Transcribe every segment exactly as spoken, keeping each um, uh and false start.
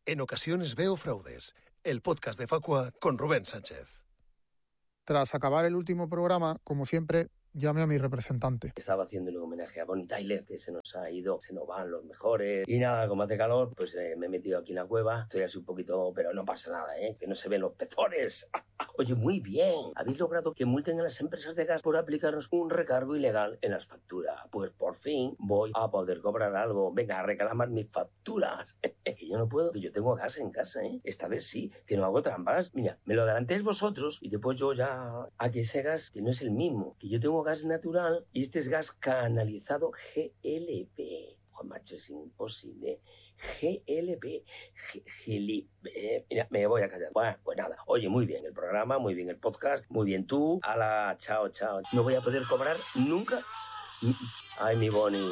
En ocasiones veo fraudes, el podcast de Facua con Rubén Sánchez. Tras acabar el último programa, como siempre, llamé a mi representante. Estaba haciéndole un homenaje a Bonnie Tyler, que se nos ha ido, se nos van los mejores. Y nada, como hace calor, pues eh, me he metido aquí en la cueva. Estoy así un poquito, pero no pasa nada, ¿eh? Que no se ven los pezones. Oye, muy bien. Habéis logrado que multen a las empresas de gas por aplicarnos un recargo ilegal en las facturas. Pues por fin voy a poder cobrar algo. Venga, a reclamar mis facturas. Que yo no puedo, que yo tengo gas en casa, ¿eh? Esta vez sí, que no hago trampas. Mira, me lo adelantéis vosotros y después yo ya... A que ese gas, que no es el mismo, que yo tengo gas natural y este es gas canalizado G L P. Joder, macho, es imposible. G L P. G L P. Eh, mira, me voy a callar. Bueno, pues nada. Oye, muy bien el programa, muy bien el podcast, muy bien tú. Ala, chao, chao. No voy a poder cobrar nunca. Ay, mi Bonnie.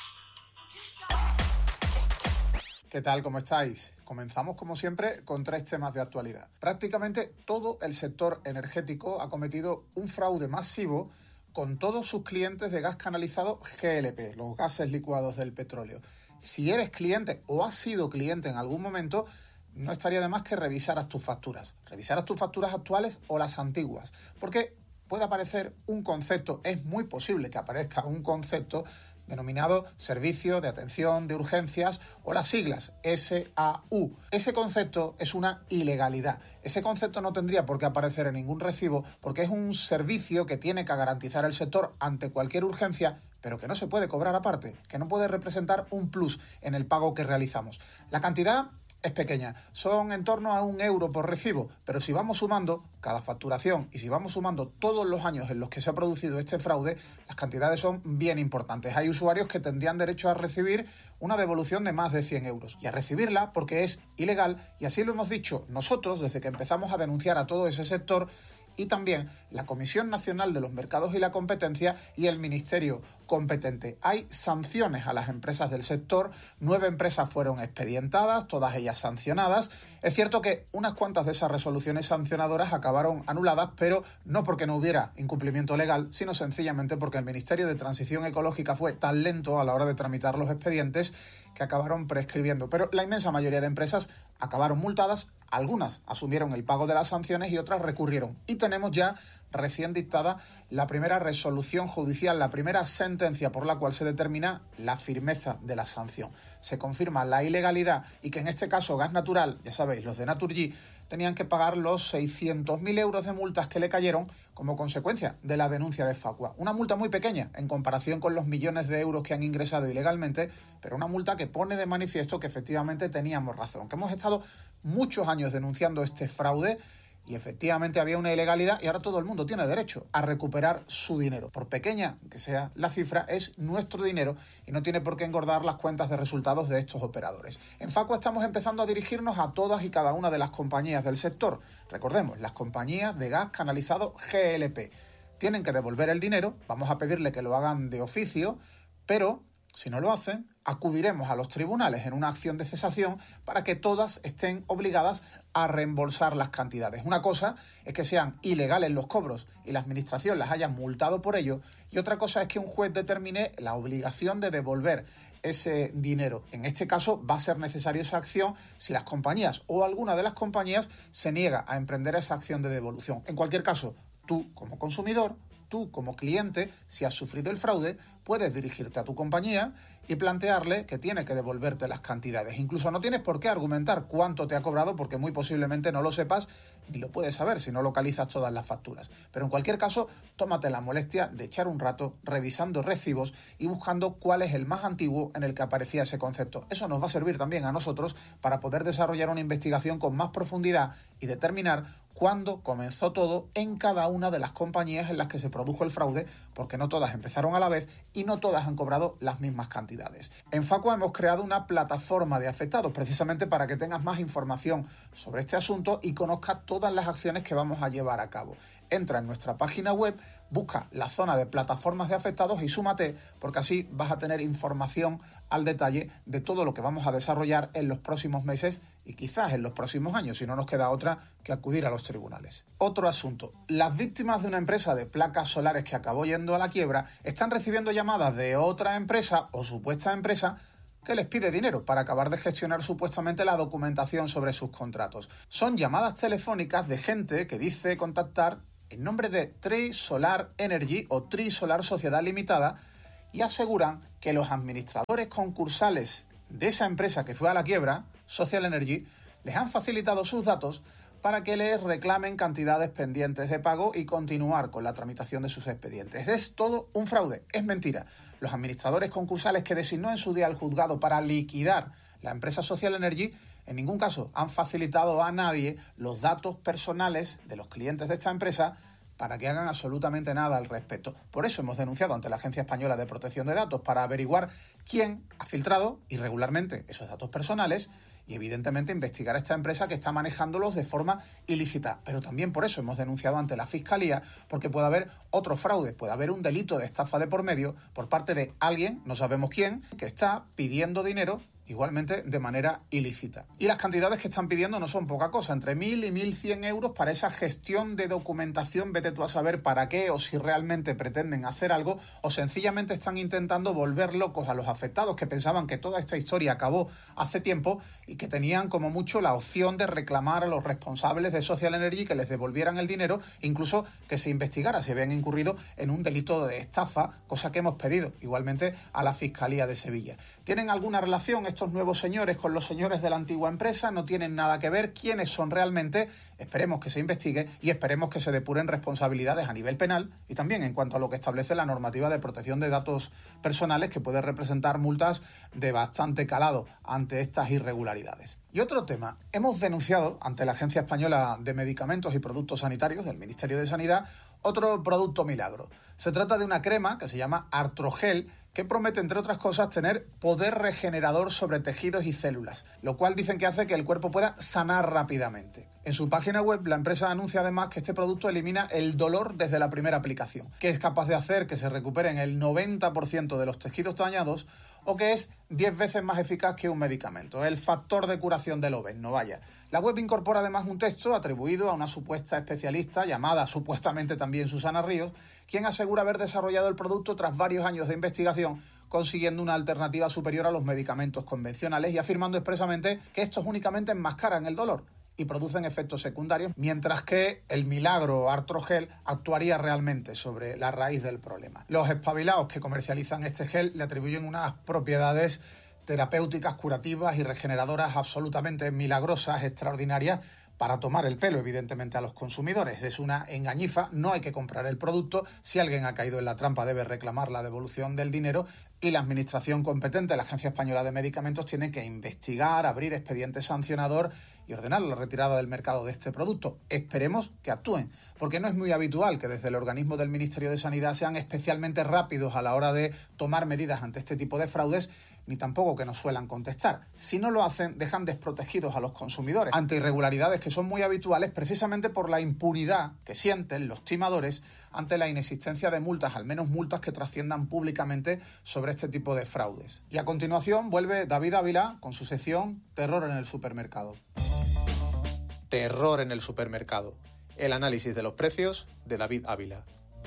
¿Qué tal? ¿Cómo estáis? Comenzamos, como siempre, con tres temas de actualidad. Prácticamente todo el sector energético ha cometido un fraude masivo con todos sus clientes de gas canalizado G L P, los gases licuados del petróleo. Si eres cliente o has sido cliente en algún momento, no estaría de más que revisaras tus facturas. Revisaras tus facturas actuales o las antiguas, porque puede aparecer un concepto, es muy posible que aparezca un concepto denominado Servicio de Atención de Urgencias o las siglas S A U. Ese concepto es una ilegalidad. Ese concepto no tendría por qué aparecer en ningún recibo porque es un servicio que tiene que garantizar el sector ante cualquier urgencia, pero que no se puede cobrar aparte, que no puede representar un plus en el pago que realizamos. La cantidad es pequeña, son en torno a un euro por recibo, pero si vamos sumando cada facturación y si vamos sumando todos los años en los que se ha producido este fraude, las cantidades son bien importantes. Hay usuarios que tendrían derecho a recibir una devolución de más de cien euros y a recibirla porque es ilegal, y así lo hemos dicho nosotros desde que empezamos a denunciar a todo ese sector, y también la Comisión Nacional de los Mercados y la Competencia y el Ministerio competente. Hay sanciones a las empresas del sector, nueve empresas fueron expedientadas, todas ellas sancionadas. Es cierto que unas cuantas de esas resoluciones sancionadoras acabaron anuladas, pero no porque no hubiera incumplimiento legal, sino sencillamente porque el Ministerio de Transición Ecológica fue tan lento a la hora de tramitar los expedientes que acabaron prescribiendo. Pero la inmensa mayoría de empresas acabaron multadas, algunas asumieron el pago de las sanciones y otras recurrieron. Y tenemos ya recién dictada la primera resolución judicial, la primera sentencia por la cual se determina la firmeza de la sanción. Se confirma la ilegalidad y que en este caso Gas Natural, ya sabéis, los de Naturgy, tenían que pagar los seiscientos mil euros de multas que le cayeron como consecuencia de la denuncia de Facua. Una multa muy pequeña en comparación con los millones de euros que han ingresado ilegalmente, pero una multa que pone de manifiesto que efectivamente teníamos razón, que hemos estado muchos años denunciando este fraude y efectivamente había una ilegalidad y ahora todo el mundo tiene derecho a recuperar su dinero. Por pequeña que sea la cifra, es nuestro dinero y no tiene por qué engordar las cuentas de resultados de estos operadores. En Facua estamos empezando a dirigirnos a todas y cada una de las compañías del sector. Recordemos, las compañías de gas canalizado G L P. Tienen que devolver el dinero, vamos a pedirle que lo hagan de oficio, pero si no lo hacen, acudiremos a los tribunales en una acción de cesación para que todas estén obligadas a reembolsar las cantidades. Una cosa es que sean ilegales los cobros y la administración las haya multado por ello, y otra cosa es que un juez determine la obligación de devolver ese dinero. En este caso va a ser necesaria esa acción si las compañías o alguna de las compañías se niega a emprender esa acción de devolución. En cualquier caso, tú como consumidor, tú como cliente, si has sufrido el fraude, puedes dirigirte a tu compañía y plantearle que tiene que devolverte las cantidades. Incluso no tienes por qué argumentar cuánto te ha cobrado porque muy posiblemente no lo sepas ni lo puedes saber si no localizas todas las facturas. Pero en cualquier caso, tómate la molestia de echar un rato revisando recibos y buscando cuál es el más antiguo en el que aparecía ese concepto. Eso nos va a servir también a nosotros para poder desarrollar una investigación con más profundidad y determinar cuándo comenzó todo en cada una de las compañías en las que se produjo el fraude, porque no todas empezaron a la vez y no todas han cobrado las mismas cantidades. En Facua hemos creado una plataforma de afectados precisamente para que tengas más información sobre este asunto y conozcas todas las acciones que vamos a llevar a cabo. Entra en nuestra página web, busca la zona de plataformas de afectados y súmate, porque así vas a tener información al detalle de todo lo que vamos a desarrollar en los próximos meses y quizás en los próximos años, si no nos queda otra que acudir a los tribunales. Otro asunto, las víctimas de una empresa de placas solares que acabó yendo a la quiebra están recibiendo llamadas de otra empresa o supuesta empresa que les pide dinero para acabar de gestionar supuestamente la documentación sobre sus contratos. Son llamadas telefónicas de gente que dice contactar en nombre de Tri Solar Energy o Tri Solar Sociedad Limitada y aseguran que los administradores concursales de esa empresa que fue a la quiebra, Social Energy, les han facilitado sus datos para que les reclamen cantidades pendientes de pago y continuar con la tramitación de sus expedientes. Es todo un fraude, es mentira. Los administradores concursales que designó en su día el juzgado para liquidar la empresa Social Energy en ningún caso han facilitado a nadie los datos personales de los clientes de esta empresa para que hagan absolutamente nada al respecto. Por eso hemos denunciado ante la Agencia Española de Protección de Datos para averiguar quién ha filtrado irregularmente esos datos personales y evidentemente investigar a esta empresa que está manejándolos de forma ilícita. Pero también por eso hemos denunciado ante la Fiscalía, porque puede haber otro fraude, puede haber un delito de estafa de por medio por parte de alguien, no sabemos quién, que está pidiendo dinero igualmente de manera ilícita. Y las cantidades que están pidiendo no son poca cosa, entre mil y mil cien euros para esa gestión de documentación, vete tú a saber para qué o si realmente pretenden hacer algo o sencillamente están intentando volver locos a los afectados que pensaban que toda esta historia acabó hace tiempo y que tenían como mucho la opción de reclamar a los responsables de Social Energy que les devolvieran el dinero, incluso que se investigara si habían incurrido en un delito de estafa, cosa que hemos pedido igualmente a la Fiscalía de Sevilla. ¿Tienen alguna relación estos nuevos señores con los señores de la antigua empresa? ¿No tienen nada que ver? ¿Quiénes son realmente? Esperemos que se investigue y esperemos que se depuren responsabilidades a nivel penal y también en cuanto a lo que establece la normativa de protección de datos personales, que puede representar multas de bastante calado ante estas irregularidades. Y otro tema, hemos denunciado ante la Agencia Española de Medicamentos y Productos Sanitarios del Ministerio de Sanidad otro producto milagro. Se trata de una crema que se llama Artrogel, que promete, entre otras cosas, tener poder regenerador sobre tejidos y células, lo cual dicen que hace que el cuerpo pueda sanar rápidamente. En su página web, la empresa anuncia además que este producto elimina el dolor desde la primera aplicación, que es capaz de hacer que se recuperen el noventa por ciento de los tejidos dañados o que es diez veces más eficaz que un medicamento. El factor de curación del O V E, no vaya. La web incorpora además un texto atribuido a una supuesta especialista llamada supuestamente también Susana Ríos, quien asegura haber desarrollado el producto tras varios años de investigación, consiguiendo una alternativa superior a los medicamentos convencionales y afirmando expresamente que estos únicamente enmascaran el dolor y producen efectos secundarios, mientras que el milagro Artrogel actuaría realmente sobre la raíz del problema. Los espabilados que comercializan este gel le atribuyen unas propiedades terapéuticas, curativas y regeneradoras absolutamente milagrosas, extraordinarias, para tomar el pelo, evidentemente, a los consumidores. Es una engañifa, no hay que comprar el producto. Si alguien ha caído en la trampa, debe reclamar la devolución del dinero y la administración competente, la Agencia Española de Medicamentos, tiene que investigar, abrir expediente sancionador y ordenar la retirada del mercado de este producto. Esperemos que actúen, porque no es muy habitual que desde el organismo del Ministerio de Sanidad sean especialmente rápidos a la hora de tomar medidas ante este tipo de fraudes, ni tampoco que nos suelan contestar. Si no lo hacen, dejan desprotegidos a los consumidores ante irregularidades que son muy habituales precisamente por la impunidad que sienten los timadores ante la inexistencia de multas, al menos multas que trasciendan públicamente sobre este tipo de fraudes. Y a continuación vuelve David Ávila con su sección Terror en el supermercado. Terror en el supermercado. El análisis de los precios de David Ávila.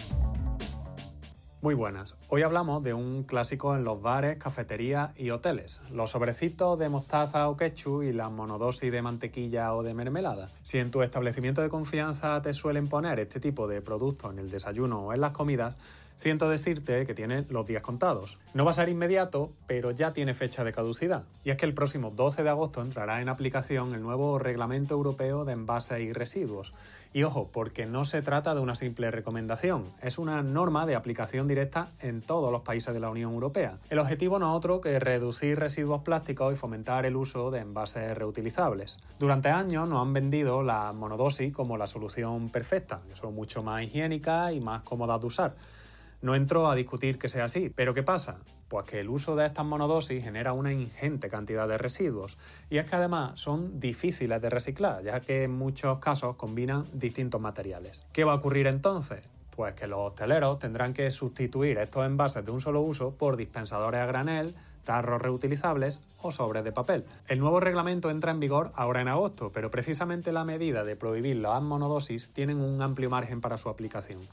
Muy buenas. Hoy hablamos de un clásico en los bares, cafeterías y hoteles. Los sobrecitos de mostaza o ketchup y la monodosis de mantequilla o de mermelada. Si en tu establecimiento de confianza te suelen poner este tipo de productos en el desayuno o en las comidas, siento decirte que tiene los días contados. No va a ser inmediato, pero ya tiene fecha de caducidad. Y es que el próximo doce de agosto entrará en aplicación el nuevo Reglamento Europeo de Envases y Residuos. Y ojo, porque no se trata de una simple recomendación, es una norma de aplicación directa en todos los países de la Unión Europea. El objetivo no es otro que reducir residuos plásticos y fomentar el uso de envases reutilizables. Durante años nos han vendido la monodosis como la solución perfecta, que son mucho más higiénicas y más cómodas de usar. No entro a discutir que sea así, pero ¿qué pasa? Pues que el uso de estas monodosis genera una ingente cantidad de residuos y es que además son difíciles de reciclar, ya que en muchos casos combinan distintos materiales. ¿Qué va a ocurrir entonces? Pues que los hosteleros tendrán que sustituir estos envases de un solo uso por dispensadores a granel, tarros reutilizables o sobres de papel. El nuevo reglamento entra en vigor ahora en agosto, pero precisamente la medida de prohibir las monodosis tienen un amplio margen para su aplicación.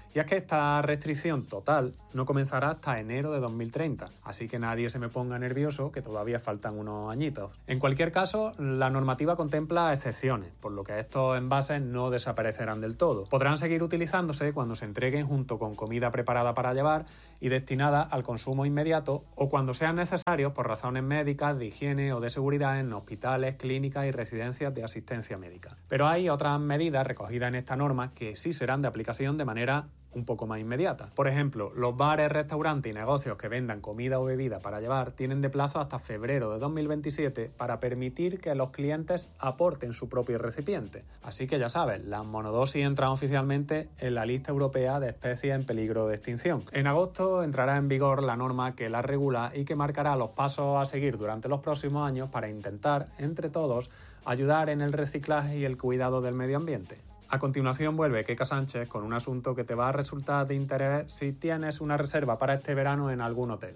Y es que esta restricción total no comenzará hasta enero de dos mil treinta, así que nadie se me ponga nervioso, que todavía faltan unos añitos. En cualquier caso, la normativa contempla excepciones, por lo que estos envases no desaparecerán del todo. Podrán seguir utilizándose cuando se entreguen junto con comida preparada para llevar y destinada al consumo inmediato, o cuando sean necesarios por razones médicas, de higiene o de seguridad en hospitales, clínicas y residencias de asistencia médica. Pero hay otras medidas recogidas en esta norma que sí serán de aplicación de manera un poco más inmediata. Por ejemplo, los bares, restaurantes y negocios que vendan comida o bebida para llevar tienen de plazo hasta febrero de dos mil veintisiete para permitir que los clientes aporten su propio recipiente. Así que ya sabes, las monodosis entran oficialmente en la lista europea de especies en peligro de extinción. En agosto entrará en vigor la norma que la regula y que marcará los pasos a seguir durante los próximos años para intentar, entre todos, ayudar en el reciclaje y el cuidado del medio ambiente. A continuación vuelve Keka Sánchez con un asunto que te va a resultar de interés si tienes una reserva para este verano en algún hotel.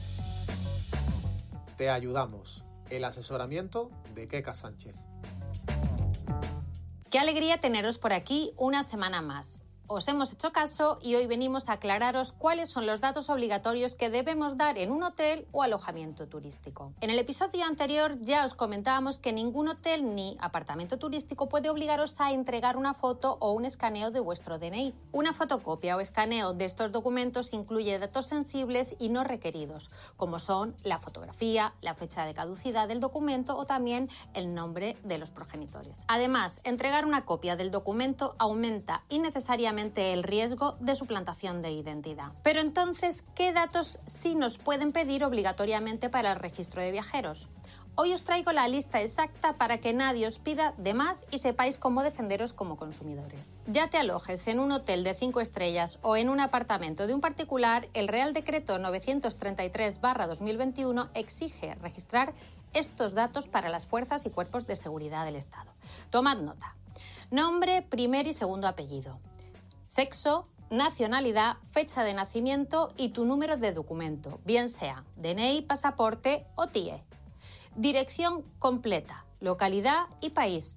Te ayudamos. El asesoramiento de Keka Sánchez. Qué alegría teneros por aquí una semana más. Os hemos hecho caso y hoy venimos a aclararos cuáles son los datos obligatorios que debemos dar en un hotel o alojamiento turístico. En el episodio anterior ya os comentábamos que ningún hotel ni apartamento turístico puede obligaros a entregar una foto o un escaneo de vuestro D N I. Una fotocopia o escaneo de estos documentos incluye datos sensibles y no requeridos, como son la fotografía, la fecha de caducidad del documento o también el nombre de los progenitores. Además, entregar una copia del documento aumenta innecesariamente el riesgo de suplantación de identidad. Pero entonces, ¿qué datos sí nos pueden pedir obligatoriamente para el registro de viajeros? Hoy os traigo la lista exacta para que nadie os pida de más y sepáis cómo defenderos como consumidores. Ya te alojes en un hotel de cinco estrellas o en un apartamento de un particular, el Real Decreto novecientos treinta y tres barra dos mil veintiuno exige registrar estos datos para las fuerzas y cuerpos de seguridad del Estado. Tomad nota. Nombre, primer y segundo apellido. Sexo, nacionalidad, fecha de nacimiento y tu número de documento, bien sea D N I, pasaporte o T I E. Dirección completa, localidad y país.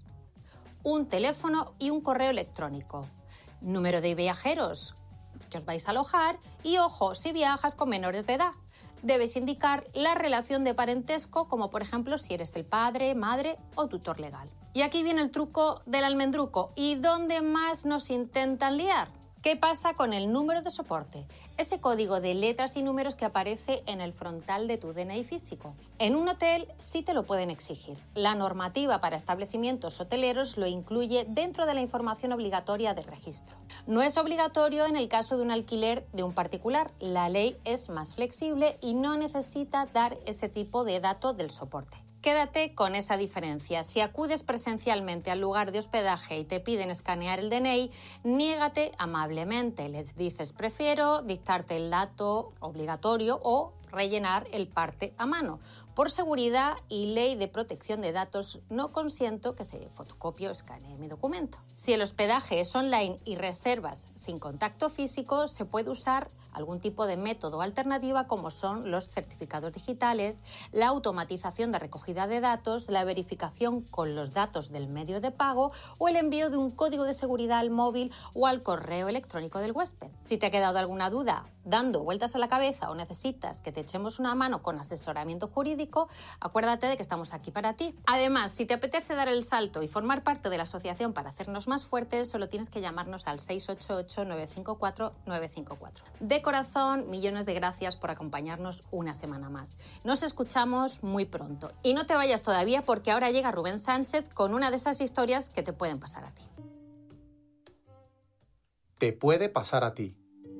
Un teléfono y un correo electrónico. Número de viajeros que os vais a alojar y, ojo, si viajas con menores de edad. Debes indicar la relación de parentesco, como por ejemplo si eres el padre, madre o tutor legal. Y aquí viene el truco del almendruco. ¿Y dónde más nos intentan liar? ¿Qué pasa con el número de soporte? Ese código de letras y números que aparece en el frontal de tu D N I físico. En un hotel sí te lo pueden exigir. La normativa para establecimientos hoteleros lo incluye dentro de la información obligatoria de registro. No es obligatorio en el caso de un alquiler de un particular. La ley es más flexible y no necesita dar ese tipo de dato del soporte. Quédate con esa diferencia. Si acudes presencialmente al lugar de hospedaje y te piden escanear el D N I, niégate amablemente. Les dices prefiero dictarte el dato obligatorio o rellenar el parte a mano. Por seguridad y ley de protección de datos, no consiento que se fotocopie o escanee mi documento. Si el hospedaje es online y reservas sin contacto físico, se puede usar algún tipo de método alternativa como son los certificados digitales, la automatización de recogida de datos, la verificación con los datos del medio de pago o el envío de un código de seguridad al móvil o al correo electrónico del huésped. Si te ha quedado alguna duda dando vueltas a la cabeza o necesitas que te echemos una mano con asesoramiento jurídico, acuérdate de que estamos aquí para ti. Además, si te apetece dar el salto y formar parte de la asociación para hacernos más fuertes, solo tienes que llamarnos al seis ocho ocho, nueve cinco cuatro, nueve cinco cuatro. De corazón, millones de gracias por acompañarnos una semana más. Nos escuchamos muy pronto. Y no te vayas todavía porque ahora llega Rubén Sánchez con una de esas historias que te pueden pasar a ti. Te puede pasar a ti.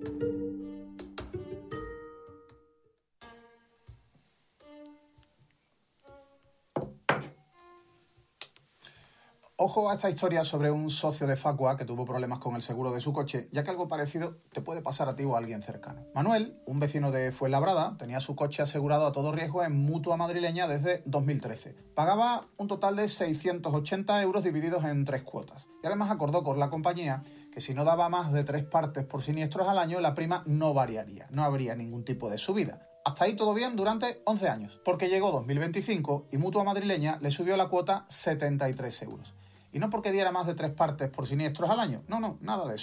Ojo a esta historia sobre un socio de Facua que tuvo problemas con el seguro de su coche, ya que algo parecido te puede pasar a ti o a alguien cercano. Manuel, un vecino de Fuenlabrada, tenía su coche asegurado a todo riesgo en Mutua Madrileña desde dos mil trece. Pagaba un total de seiscientos ochenta euros divididos en tres cuotas. Y además acordó con la compañía que si no daba más de tres partes por siniestros al año, la prima no variaría, no habría ningún tipo de subida. Hasta ahí todo bien durante once años, porque llegó dos mil veinticinco y Mutua Madrileña le subió la cuota setenta y tres euros. Y no porque diera más de tres partes por siniestros al año, no, no, nada de eso.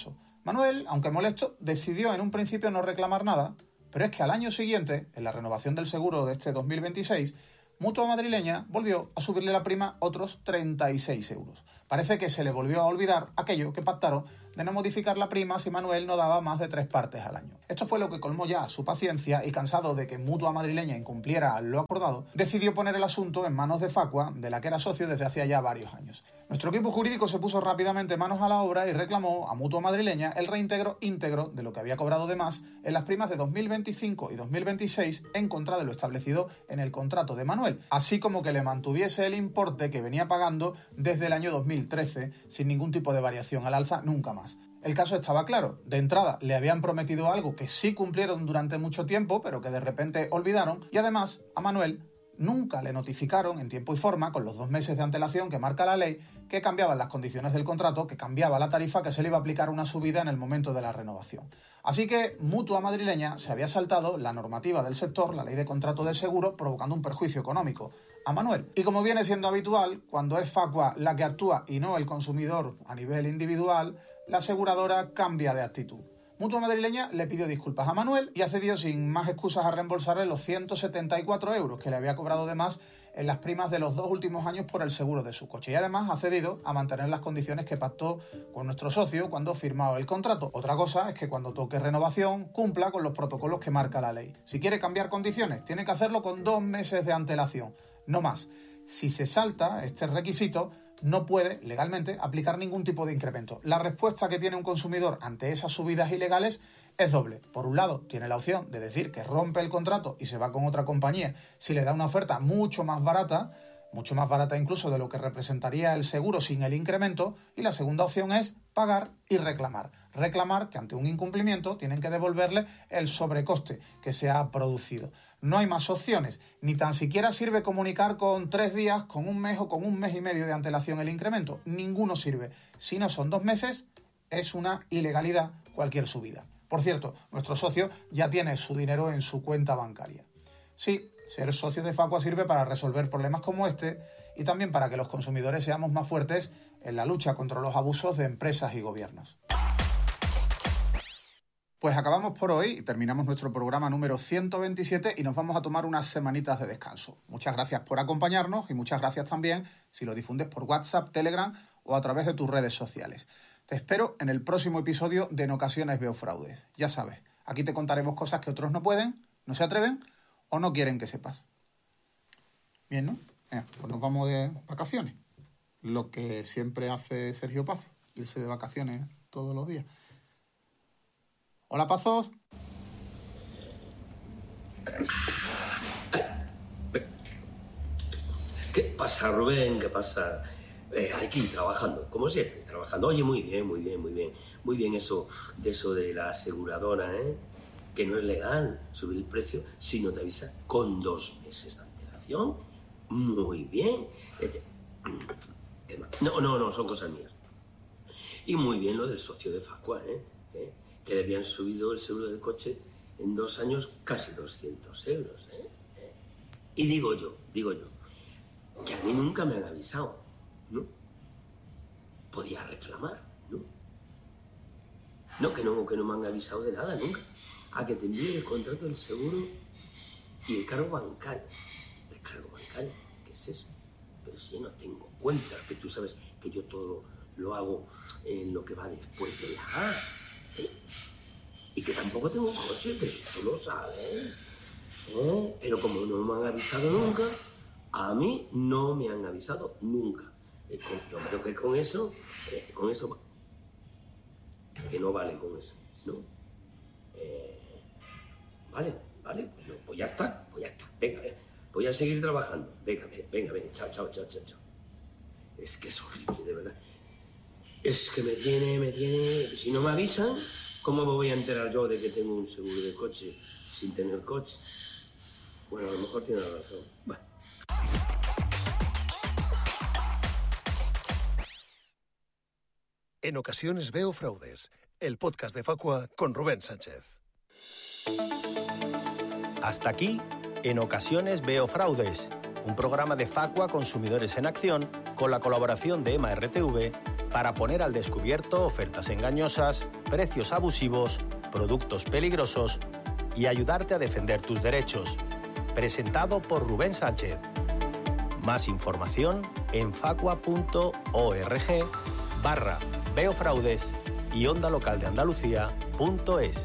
Manuel, aunque molesto, decidió en un principio no reclamar nada, pero es que al año siguiente, en la renovación del seguro de este dos mil veintiséis, Mutua Madrileña volvió a subirle la prima otros treinta y seis euros. Parece que se le volvió a olvidar aquello que pactaron de no modificar la prima si Manuel no daba más de tres partes al año. Esto fue lo que colmó ya su paciencia y, cansado de que Mutua Madrileña incumpliera lo acordado, decidió poner el asunto en manos de Facua, de la que era socio desde hacía ya varios años. Nuestro equipo jurídico se puso rápidamente manos a la obra y reclamó a Mutua Madrileña el reintegro íntegro de lo que había cobrado de más en las primas de dos mil veinticinco y dos mil veintiséis en contra de lo establecido en el contrato de Manuel, así como que le mantuviese el importe que venía pagando desde el año dos mil trece sin ningún tipo de variación al alza nunca más. El caso estaba claro. De entrada le habían prometido algo que sí cumplieron durante mucho tiempo, pero que de repente olvidaron, y además a Manuel nunca le notificaron en tiempo y forma, con los dos meses de antelación que marca la ley, que cambiaban las condiciones del contrato, que cambiaba la tarifa, que se le iba a aplicar una subida en el momento de la renovación. Así que Mutua Madrileña se había saltado la normativa del sector, la ley de contrato de seguro, provocando un perjuicio económico a Manuel. Y como viene siendo habitual, cuando es Facua la que actúa y no el consumidor a nivel individual, la aseguradora cambia de actitud. Mutua Madrileña le pidió disculpas a Manuel y accedió sin más excusas a reembolsarle los ciento setenta y cuatro euros que le había cobrado de más en las primas de los dos últimos años por el seguro de su coche. Y además ha cedido a mantener las condiciones que pactó con nuestro socio cuando firmó el contrato. Otra cosa es que cuando toque renovación cumpla con los protocolos que marca la ley. Si quiere cambiar condiciones, tiene que hacerlo con dos meses de antelación, no más. Si se salta este requisito, no puede legalmente aplicar ningún tipo de incremento. La respuesta que tiene un consumidor ante esas subidas ilegales es doble. Por un lado, tiene la opción de decir que rompe el contrato y se va con otra compañía si le da una oferta mucho más barata, mucho más barata incluso de lo que representaría el seguro sin el incremento, y la segunda opción es pagar y reclamar. Reclamar que ante un incumplimiento tienen que devolverle el sobrecoste que se ha producido. No hay más opciones, ni tan siquiera sirve comunicar con tres días, con un mes o con un mes y medio de antelación el incremento. Ninguno sirve. Si no son dos meses, es una ilegalidad cualquier subida. Por cierto, nuestro socio ya tiene su dinero en su cuenta bancaria. Sí, ser socio de Facua sirve para resolver problemas como este y también para que los consumidores seamos más fuertes en la lucha contra los abusos de empresas y gobiernos. Pues acabamos por hoy y terminamos nuestro programa número ciento veintisiete y nos vamos a tomar unas semanitas de descanso. Muchas gracias por acompañarnos y muchas gracias también si lo difundes por WhatsApp, Telegram o a través de tus redes sociales. Te espero en el próximo episodio de En Ocasiones Veo Fraudes. Ya sabes, aquí te contaremos cosas que otros no pueden, no se atreven o no quieren que sepas. Bien, ¿no? Eh, pues nos vamos de vacaciones. Lo que siempre hace Sergio Paz, irse de vacaciones todos los días. Hola, Pazos. ¿Qué pasa, Rubén? ¿Qué pasa? Eh, hay que ir trabajando, como siempre, trabajando. Oye, muy bien, muy bien, muy bien. Muy bien eso de eso de la aseguradora, ¿eh? Que no es legal subir el precio si no te avisa con dos meses de antelación. Muy bien. No, no, no, son cosas mías. Y muy bien lo del socio de Facua, ¿eh? ¿Eh? Que le habían subido el seguro del coche en dos años casi doscientos euros, ¿eh? ¿Eh? Y digo yo, digo yo, que a mí nunca me han avisado, ¿no? Podía reclamar, ¿no? No, que no, que no me han avisado de nada, nunca. A que te envíe el contrato del seguro y el cargo bancario. ¿El cargo bancario? ¿Qué es eso? Pero si yo no tengo cuentas, que tú sabes que yo todo lo, lo hago en lo que va después de la A. ¿Eh? Y que tampoco tengo un coche, pero tú lo sabes. ¿Eh? Pero como no me han avisado nunca, a mí no me han avisado nunca. Eh, con, yo creo que con eso, eh, con eso, que no vale con eso, ¿no? Eh, vale, vale, pues, no, pues ya está, pues ya está. Venga, venga, voy a seguir trabajando. Venga, venga, venga, chao, chao, chao, chao, chao. Es que es horrible, de verdad. Es que me tiene, me tiene... Si no me avisan, ¿cómo me voy a enterar yo de que tengo un seguro de coche sin tener coche? Bueno, a lo mejor tiene razón. Bueno. En Ocasiones Veo Fraudes, el podcast de Facua con Rubén Sánchez. Hasta aquí, En Ocasiones Veo Fraudes, un programa de Facua Consumidores en Acción con la colaboración de EMA R T V para poner al descubierto ofertas engañosas, precios abusivos, productos peligrosos y ayudarte a defender tus derechos. Presentado por Rubén Sánchez. Más información en facua.org barra veofraudes y onda local de Andalucía.es.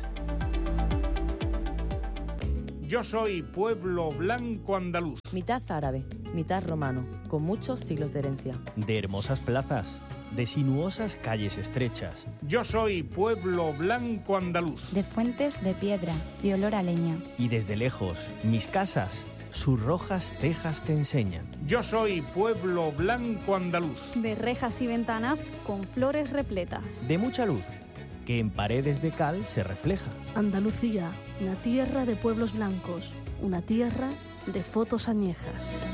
Yo soy pueblo blanco andaluz. Mitad árabe, mitad romano, con muchos siglos de herencia. De hermosas plazas, de sinuosas calles estrechas. Yo soy pueblo blanco andaluz. De fuentes de piedra, de olor a leña. Y desde lejos, mis casas, sus rojas tejas te enseñan. Yo soy pueblo blanco andaluz. De rejas y ventanas con flores repletas. De mucha luz, que en paredes de cal se refleja. Andalucía, una tierra de pueblos blancos, una tierra de fotos añejas.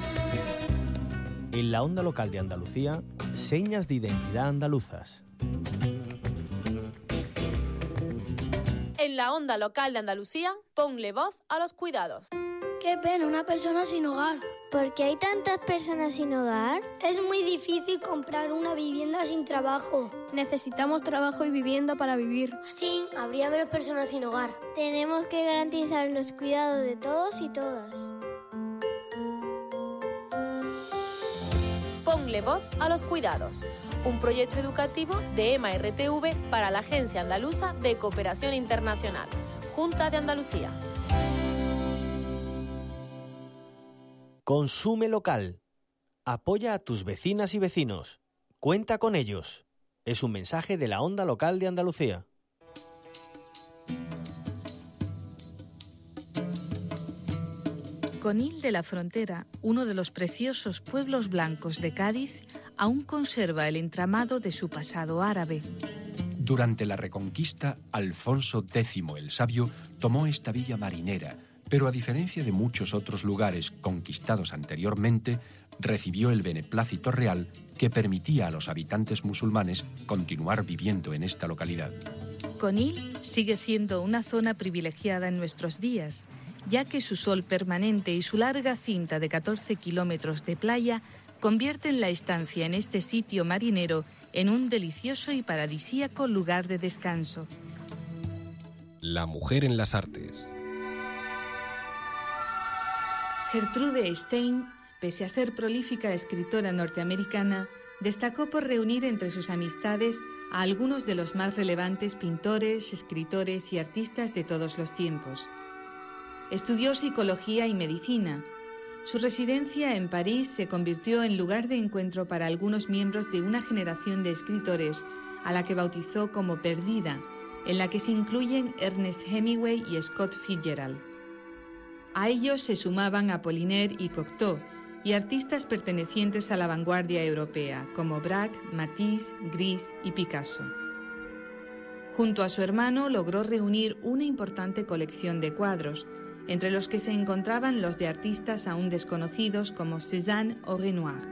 En la onda local de Andalucía, señas de identidad andaluzas. En la onda local de Andalucía, ponle voz a los cuidados. Qué pena, una persona sin hogar. ¿Por qué hay tantas personas sin hogar? Es muy difícil comprar una vivienda sin trabajo. Necesitamos trabajo y vivienda para vivir. Así habría menos personas sin hogar. Tenemos que garantizar los cuidados de todos y todas. Ponle voz a los cuidados. Un proyecto educativo de EMA R T V para la Agencia Andaluza de Cooperación Internacional, Junta de Andalucía. Consume local. Apoya a tus vecinas y vecinos. Cuenta con ellos. Es un mensaje de la onda local de Andalucía. Conil de la Frontera, uno de los preciosos pueblos blancos de Cádiz, aún conserva el entramado de su pasado árabe. Durante la Reconquista, Alfonso décimo el Sabio tomó esta villa marinera, pero a diferencia de muchos otros lugares conquistados anteriormente, recibió el beneplácito real que permitía a los habitantes musulmanes continuar viviendo en esta localidad. Conil sigue siendo una zona privilegiada en nuestros días, ya que su sol permanente y su larga cinta de catorce kilómetros de playa convierten la estancia en este sitio marinero en un delicioso y paradisíaco lugar de descanso. La mujer en las artes. Gertrude Stein, pese a ser prolífica escritora norteamericana, destacó por reunir entre sus amistades a algunos de los más relevantes pintores, escritores y artistas de todos los tiempos. Estudió psicología y medicina. Su residencia en París se convirtió en lugar de encuentro para algunos miembros de una generación de escritores a la que bautizó como Perdida, en la que se incluyen Ernest Hemingway y Scott Fitzgerald. A ellos se sumaban Apollinaire y Cocteau, y artistas pertenecientes a la vanguardia europea, como Braque, Matisse, Gris y Picasso. Junto a su hermano logró reunir una importante colección de cuadros, entre los que se encontraban los de artistas aún desconocidos como Cézanne o Renoir.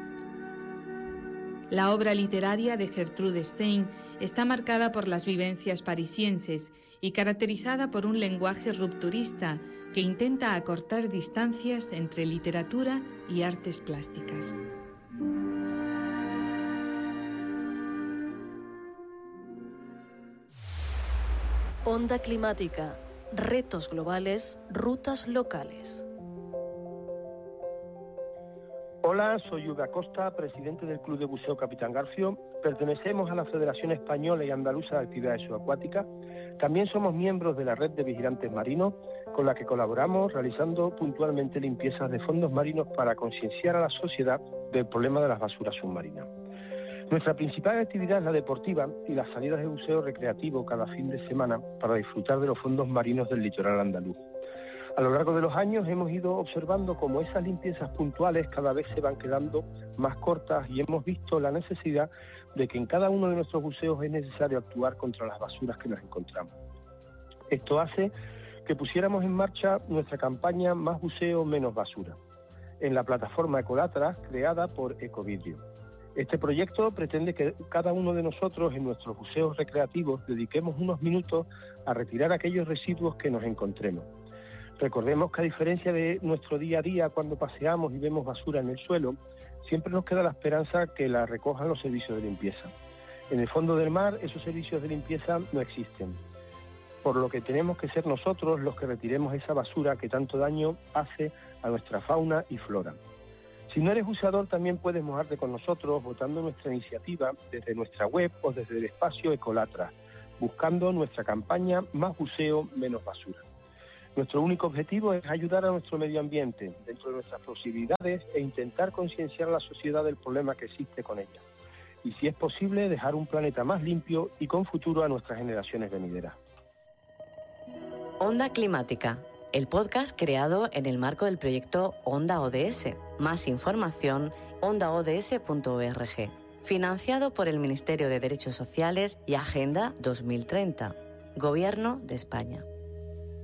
La obra literaria de Gertrude Stein está marcada por las vivencias parisienses y caracterizada por un lenguaje rupturista que intenta acortar distancias entre literatura y artes plásticas. Onda climática, retos globales, rutas locales. Hola, soy Hugo Acosta, presidente del Club de Buceo Capitán Garfio. Pertenecemos a la Federación Española y Andaluza de Actividades Subacuáticas. También somos miembros de la Red de Vigilantes Marinos, con la que colaboramos realizando puntualmente limpiezas de fondos marinos para concienciar a la sociedad del problema de las basuras submarinas. Nuestra principal actividad es la deportiva y las salidas de buceo recreativo cada fin de semana para disfrutar de los fondos marinos del litoral andaluz. A lo largo de los años hemos ido observando cómo esas limpiezas puntuales cada vez se van quedando más cortas y hemos visto la necesidad de que en cada uno de nuestros buceos es necesario actuar contra las basuras que nos encontramos. Esto hace que pusiéramos en marcha nuestra campaña Más buceo, menos basura, en la plataforma Ecolatra creada por Ecovidrio. Este proyecto pretende que cada uno de nosotros en nuestros buceos recreativos dediquemos unos minutos a retirar aquellos residuos que nos encontremos. Recordemos que a diferencia de nuestro día a día cuando paseamos y vemos basura en el suelo, siempre nos queda la esperanza que la recojan los servicios de limpieza. En el fondo del mar esos servicios de limpieza no existen, por lo que tenemos que ser nosotros los que retiremos esa basura que tanto daño hace a nuestra fauna y flora. Si no eres buceador, también puedes mojarte con nosotros votando nuestra iniciativa desde nuestra web o desde el espacio Ecolatra, buscando nuestra campaña Más buceo, menos basura. Nuestro único objetivo es ayudar a nuestro medio ambiente dentro de nuestras posibilidades e intentar concienciar a la sociedad del problema que existe con ella. Y si es posible, dejar un planeta más limpio y con futuro a nuestras generaciones venideras. Onda Climática, el podcast creado en el marco del proyecto Onda O D S. Más información, onda o d s punto org. Financiado por el Ministerio de Derechos Sociales y Agenda dos mil treinta. Gobierno de España.